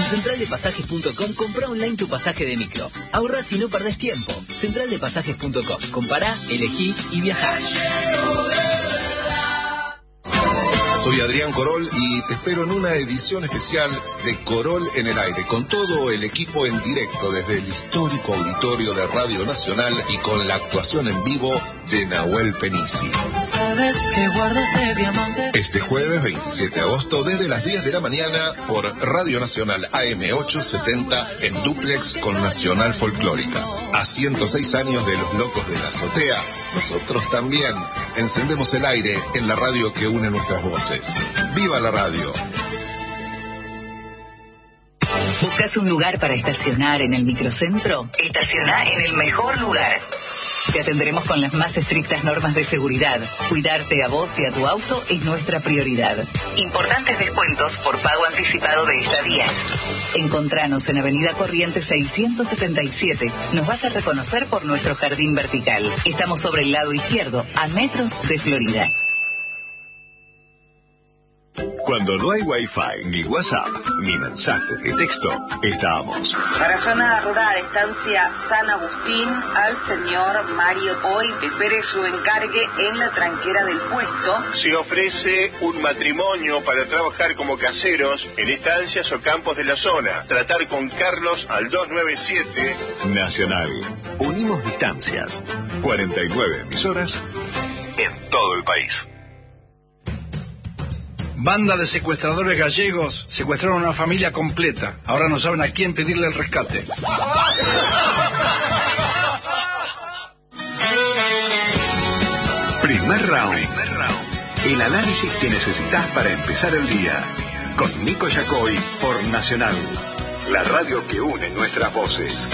centraldepasajes.com, compra online tu pasaje de micro. Ahorrás y no perdés tiempo. Centraldepasajes.com. Compará, elegí y viajá. Soy Adrián Corol y te espero en una edición especial de Corol en el Aire, con todo el equipo en directo desde el histórico auditorio de Radio Nacional y con la actuación en vivo de Nahuel Penici. ¿Sabes que guardo este diamante? Este jueves 27 de agosto desde las 10 de la mañana por Radio Nacional AM 870 en dúplex con Nacional Folclórica. A 106 años de Los Locos de la Azotea, nosotros también encendemos el aire en la radio que une nuestras voces. ¡Viva la radio! ¿Buscas un lugar para estacionar en el microcentro? Estaciona en el mejor lugar. Te atenderemos con las más estrictas normas de seguridad. Cuidarte a vos y a tu auto es nuestra prioridad. Importantes descuentos por pago anticipado de estadías. Encontranos en Avenida Corrientes 677. Nos vas a reconocer por nuestro jardín vertical. Estamos sobre el lado izquierdo, a metros de Florida. Cuando no hay Wi-Fi, ni WhatsApp, ni mensajes de texto, estamos. Para zona rural, estancia San Agustín, al señor Mario Hoy espere su encargue en la tranquera del puesto. Se ofrece un matrimonio para trabajar como caseros en estancias o campos de la zona. Tratar con Carlos al 297. Nacional. Unimos distancias. 49 emisoras en todo el país. Banda de secuestradores gallegos secuestraron a una familia completa. Ahora no saben a quién pedirle el rescate. Primer round. El análisis que necesitas para empezar el día. Con Nico Yacoy por Nacional. La radio que une nuestras voces.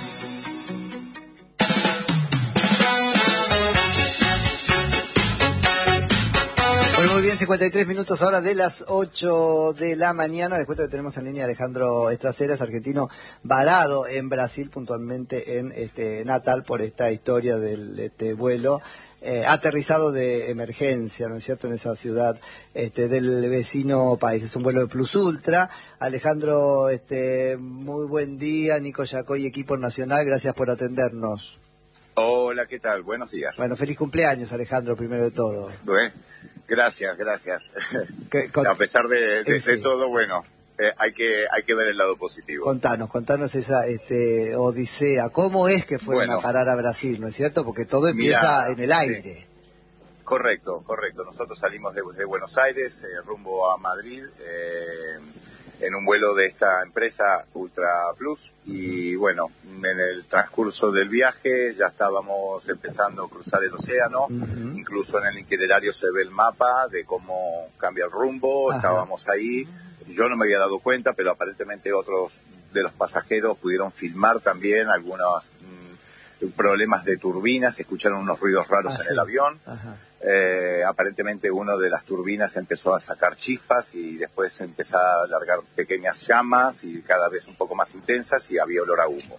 Bueno, muy bien, 53 minutos ahora de las 8 de la mañana. Les cuento que tenemos en línea a Alejandro Estraceras, argentino varado en Brasil, puntualmente en Natal, por esta historia del vuelo aterrizado de emergencia, ¿no es cierto?, en esa ciudad del vecino país. Es un vuelo de Plus Ultra. Alejandro, muy buen día. Nico Yacoy, equipo nacional, gracias por atendernos. Hola, ¿qué tal? Buenos días. Bueno, feliz cumpleaños, Alejandro, primero de todo. Gracias. A pesar de todo, bueno, hay que ver el lado positivo. Contanos esa odisea. ¿Cómo es que fueron a parar a Brasil, no es cierto? Porque todo empieza en el aire. Sí. Correcto. Nosotros salimos de Buenos Aires rumbo a Madrid en un vuelo de esta empresa Ultra Plus y bueno, en el transcurso del viaje ya estábamos empezando a cruzar el océano, incluso en el itinerario se ve el mapa de cómo cambia el rumbo. Estábamos ahí, yo no me había dado cuenta, pero aparentemente otros de los pasajeros pudieron filmar también algunos problemas de turbinas, se escucharon unos ruidos raros en el avión. Aparentemente una de las turbinas empezó a sacar chispas y después empezó a largar pequeñas llamas y cada vez un poco más intensas y había olor a humo.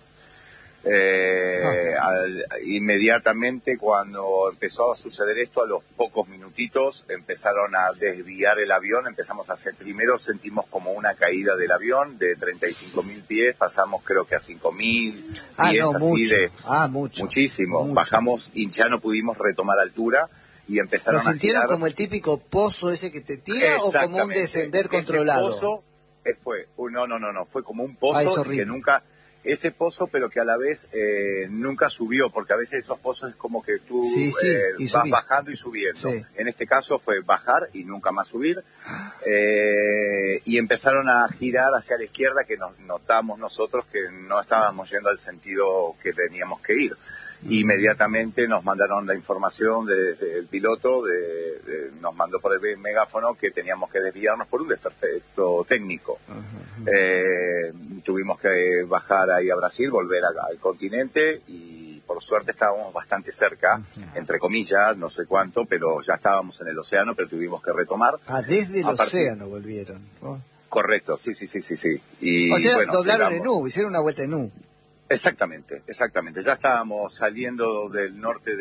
Inmediatamente cuando empezó a suceder esto, a los pocos minutitos empezaron a desviar el avión, primero sentimos como una caída del avión de 35.000 pies, pasamos creo que a 5.000 pies, muchísimo. Bajamos y ya no pudimos retomar altura. Y empezaron ¿Lo sintieron como el típico pozo ese que te tira o como un descender controlado? Ese pozo fue como un pozo que nunca, ese pozo pero que a la vez nunca subió, porque a veces esos pozos es como que tú vas bajando y subiendo. En este caso fue bajar y nunca más subir, y empezaron a girar hacia la izquierda, que nos notamos nosotros que no estábamos yendo al sentido que teníamos que ir. Inmediatamente nos mandaron la información del piloto, nos mandó por el megáfono que teníamos que desviarnos por un desperfecto técnico. Tuvimos que bajar ahí a Brasil, volver al continente y por suerte estábamos bastante cerca, entre comillas, no sé cuánto, pero ya estábamos en el océano, pero tuvimos que retomar. Desde el océano volvieron, ¿no? Correcto, sí. Y, o sea, doblaron en U, hicieron una vuelta en U. Exactamente. Ya estábamos saliendo del norte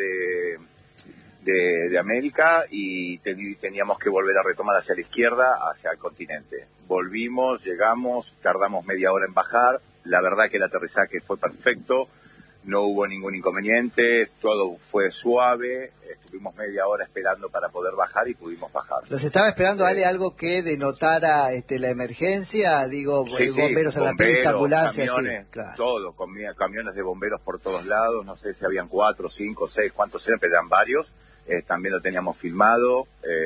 de América y teníamos que volver a retomar hacia la izquierda, hacia el continente. volvimos, llegamos, tardamos media hora en bajar. La verdad que el aterrizaje fue perfecto, no hubo ningún inconveniente, todo fue suave. Estuvimos media hora esperando para poder bajar y pudimos bajar. ¿Los estaba esperando, Ale, algo que denotara la emergencia? Digo, bomberos en la pista, ambulancias, camiones, claro. Todo, camiones de bomberos por todos lados, no sé si habían 4, 5, 6, cuántos eran, pero eran varios. También lo teníamos filmado.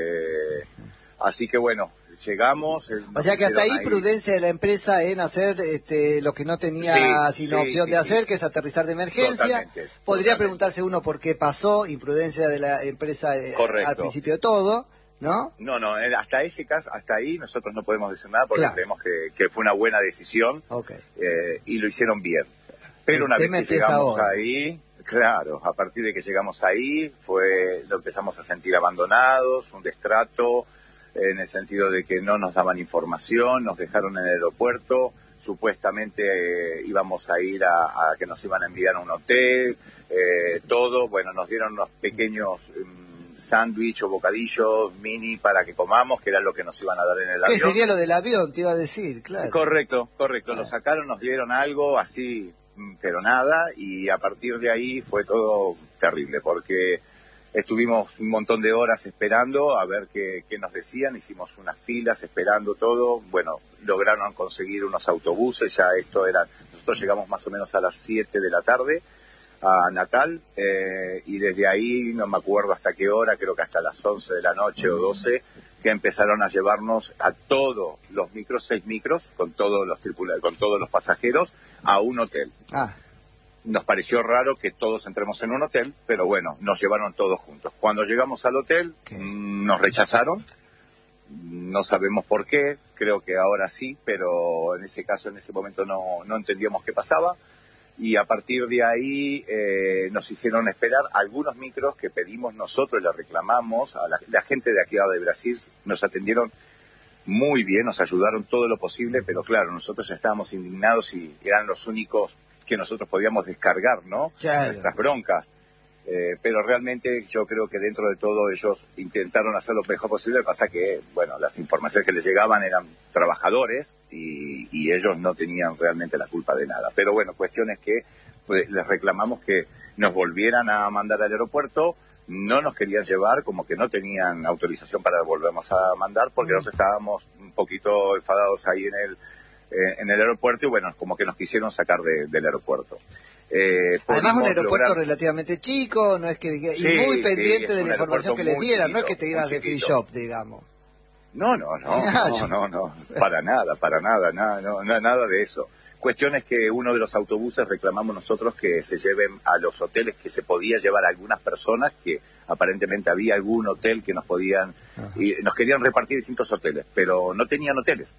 Así que bueno, llegamos. O sea que hasta ahí prudencia de la empresa en hacer lo que no tenía sino opción de hacer, que es aterrizar de emergencia. Podría preguntarse uno por qué pasó, imprudencia de la empresa al principio de todo, ¿no? No, hasta ese caso, hasta ahí nosotros no podemos decir nada porque creemos que fue una buena decisión y lo hicieron bien. Pero una vez que llegamos ahí, claro, a partir de que llegamos ahí, lo empezamos a sentir abandonados, un destrato, en el sentido de que no nos daban información, nos dejaron en el aeropuerto, supuestamente íbamos a ir a que nos iban a enviar a un hotel, todo, bueno, nos dieron unos pequeños sándwich o bocadillos mini para que comamos, que era lo que nos iban a dar en el avión. ¿Qué sería lo del avión? Te iba a decir, claro. Correcto, lo sacaron, nos dieron algo así, pero nada, y a partir de ahí fue todo terrible, porque estuvimos un montón de horas esperando a ver qué nos decían, hicimos unas filas esperando todo, bueno, lograron conseguir unos autobuses, nosotros llegamos más o menos a las 7 de la tarde a Natal, y desde ahí no me acuerdo hasta qué hora, creo que hasta las 11 de la noche o 12, que empezaron a llevarnos a todos los micros, 6 micros, con todos los pasajeros, a un hotel. Nos pareció raro que todos entremos en un hotel, pero bueno, nos llevaron todos juntos. Cuando llegamos al hotel, nos rechazaron, no sabemos por qué, creo que ahora sí, pero en ese momento no entendíamos qué pasaba, y a partir de ahí nos hicieron esperar algunos micros que pedimos nosotros, le reclamamos, a la gente de aquí de Brasil nos atendieron muy bien, nos ayudaron todo lo posible, pero claro, nosotros estábamos indignados y eran los únicos que nosotros podíamos descargar, ¿no? Claro. Nuestras broncas. Pero realmente yo creo que dentro de todo ellos intentaron hacer lo mejor posible. Lo que pasa que, bueno, las informaciones que les llegaban eran trabajadores y ellos no tenían realmente la culpa de nada. Pero bueno, cuestiones que les reclamamos que nos volvieran a mandar al aeropuerto. No nos querían llevar, como que no tenían autorización para volvernos a mandar, porque nosotros estábamos un poquito enfadados ahí en el aeropuerto y bueno, como que nos quisieron sacar del aeropuerto. Además un aeropuerto relativamente chico, no es que y muy pendiente de la información que les dieran, no es que te ibas de free shop, digamos. No, para nada de eso. Cuestión es que uno de los autobuses reclamamos nosotros que se lleven a los hoteles, que se podía llevar a algunas personas, que aparentemente había algún hotel que nos podían, y nos querían repartir distintos hoteles, pero no tenían hoteles.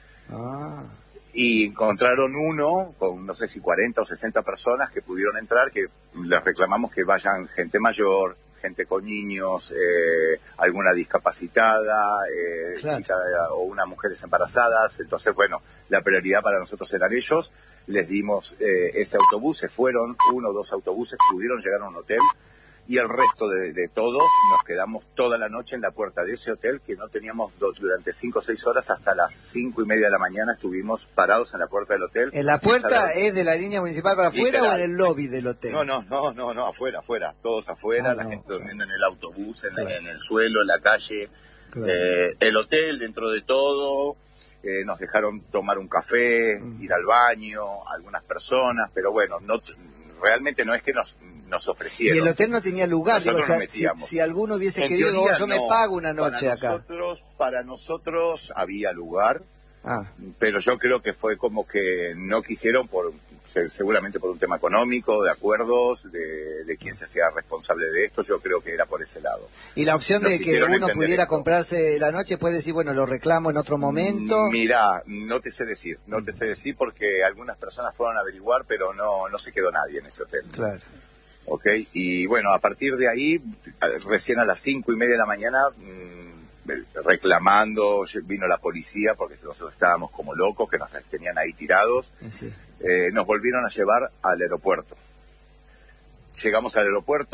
Y encontraron uno con no sé si 40 o 60 personas que pudieron entrar, que les reclamamos que vayan gente mayor, gente con niños, alguna discapacitada, chica o unas mujeres embarazadas. Entonces, bueno, la prioridad para nosotros eran ellos. Les dimos ese autobús, se fueron 1 o 2 autobuses, pudieron llegar a un hotel, y el resto de todos nos quedamos toda la noche en la puerta de ese hotel, que no teníamos durante 5 o 6 horas, hasta las 5:30 de la mañana estuvimos parados en la puerta del hotel. ¿En la puerta es de la línea municipal para afuera o en el lobby del hotel? No, afuera, todos afuera, la gente durmiendo en el autobús, en el suelo, en la calle, el hotel dentro de todo. Nos dejaron tomar un café, ir al baño, algunas personas, pero bueno, realmente no es que nos ofrecieron. Y el hotel no tenía lugar, si alguno hubiese querido, yo me pago una noche acá. Para nosotros había lugar, pero yo creo que fue como que no quisieron, seguramente por un tema económico, de acuerdos, de quién se hacía responsable de esto. Yo creo que era por ese lado. Y la opción de que uno pudiera comprarse la noche, puede decir, bueno, lo reclamo en otro momento. Mirá, no te sé decir porque algunas personas fueron a averiguar, pero no se quedó nadie en ese hotel. Claro. ¿Ok? Y bueno, a partir de ahí, recién a las 5:30 de la mañana, reclamando, vino la policía, porque nosotros estábamos como locos, que nos tenían ahí tirados. Nos volvieron a llevar al aeropuerto. Llegamos al aeropuerto,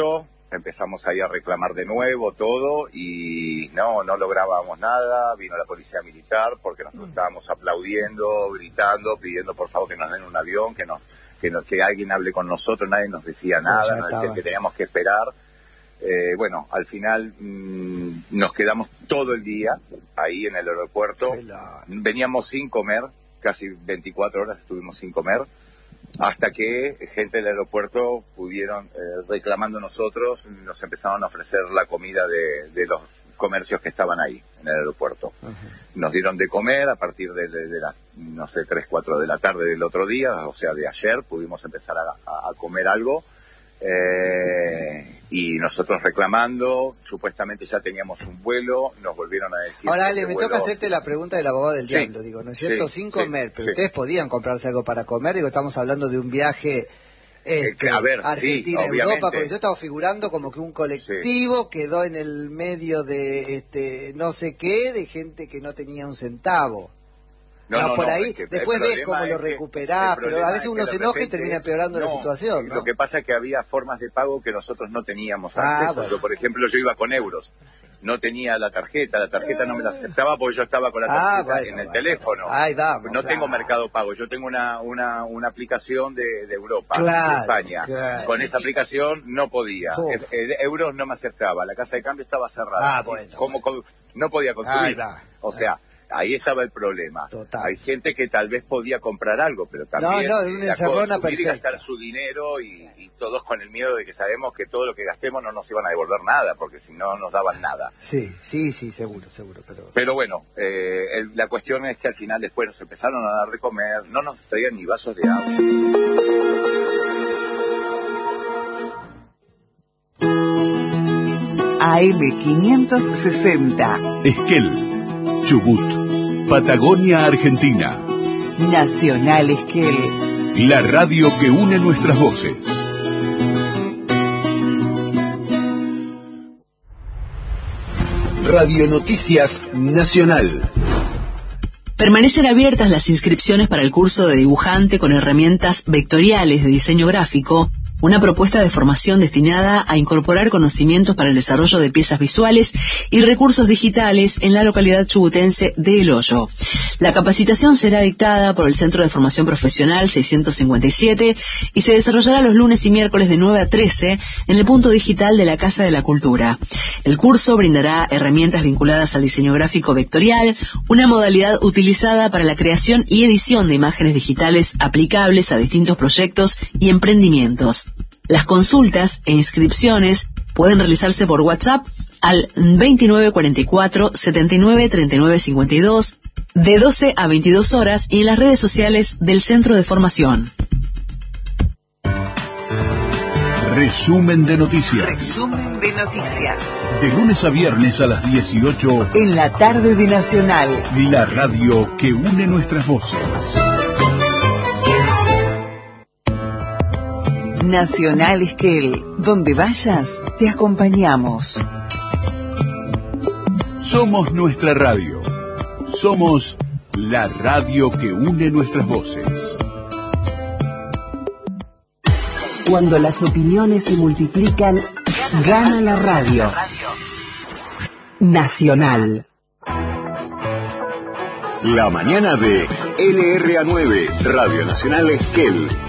empezamos ahí a reclamar de nuevo todo y no lográbamos nada. Vino la policía militar porque nosotros estábamos aplaudiendo, gritando, pidiendo por favor que nos den un avión, que alguien hable con nosotros. Nadie nos decía nada, nos decían que teníamos que esperar. Bueno, al final nos quedamos todo el día ahí en el aeropuerto. Veníamos sin comer, casi 24 horas estuvimos sin comer, hasta que gente del aeropuerto pudieron, reclamando nosotros, nos empezaron a ofrecer la comida de los comercios que estaban ahí en el aeropuerto. Nos dieron de comer a partir de las, 3, 4 de la tarde del otro día, o sea, de ayer, pudimos empezar a comer algo. Y nosotros reclamando, supuestamente ya teníamos un vuelo, nos volvieron a decir... Ahora, Ale, me toca hacerte la pregunta del abogado del diablo, digo, ¿no es cierto? Sin comer, pero ustedes podían comprarse algo para comer, digo, estamos hablando de un viaje a ver, Argentina, Europa, porque yo estaba figurando como que un colectivo quedó en el medio de no sé qué, de gente que no tenía un centavo. Por ahí, después ves cómo lo recuperás, pero a veces uno se enoja y termina empeorando la situación, ¿no? Lo que pasa es que había formas de pago que nosotros no teníamos acceso. Bueno. Yo, por ejemplo, yo iba con euros, no tenía la tarjeta no me la aceptaba porque yo estaba con la tarjeta en el teléfono. Ahí vamos, no tengo Mercado Pago, yo tengo una aplicación de Europa, de España. Con esa aplicación no podía, euros no me aceptaba, la casa de cambio estaba cerrada. No podía consumir, o sea... Ahí estaba el problema. Total. Hay gente que tal vez podía comprar algo, pero también consumir y gastar su dinero y todos con el miedo de que sabemos que todo lo que gastemos no nos iban a devolver nada, porque si no nos daban nada. Sí, seguro. Pero bueno, la cuestión es que al final después nos empezaron a dar de comer, no nos traían ni vasos de agua. AM560. Esquel. Chubut, Patagonia, Argentina. Nacional Esquel. La radio que une nuestras voces. Radio Noticias Nacional. Permanecen abiertas las inscripciones para el curso de dibujante con herramientas vectoriales de diseño gráfico, una propuesta de formación destinada a incorporar conocimientos para el desarrollo de piezas visuales y recursos digitales en la localidad chubutense de El Hoyo. La capacitación será dictada por el Centro de Formación Profesional 657 y se desarrollará los lunes y miércoles de 9 a 13 en el punto digital de la Casa de la Cultura. El curso brindará herramientas vinculadas al diseño gráfico vectorial, una modalidad utilizada para la creación y edición de imágenes digitales aplicables a distintos proyectos y emprendimientos. Las consultas e inscripciones pueden realizarse por WhatsApp al 2944 79 39 52 de 12 a 22 horas y en las redes sociales del Centro de Formación. Resumen de noticias. Resumen de noticias. De lunes a viernes a las 18. En la tarde de Nacional. La radio que une nuestras voces. Nacional Esquel. Donde vayas, te acompañamos. Somos nuestra radio. Somos la radio que une nuestras voces. Cuando las opiniones se multiplican, gana la radio. Nacional. La mañana de LRA9, Radio Nacional Esquel.